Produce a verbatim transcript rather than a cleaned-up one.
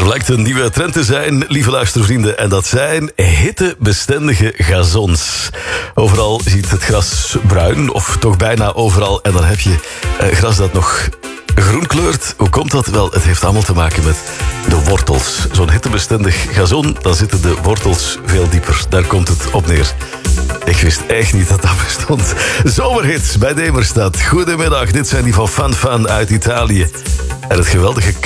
blijkt een nieuwe trend te zijn, lieve luistervrienden. En dat zijn hittebestendige gazons. Overal ziet het gras bruin, of toch bijna overal. En dan heb je eh, gras dat nog groen kleurt. Hoe komt dat? Wel, het heeft allemaal te maken met de wortels. Zo'n hittebestendig gazon, dan zitten de wortels veel dieper. Daar komt het op neer. Ik wist echt niet dat dat bestond. Zomerhits bij Demerstad. Goedemiddag, dit zijn die van Fan Fan uit Italië. En het geweldige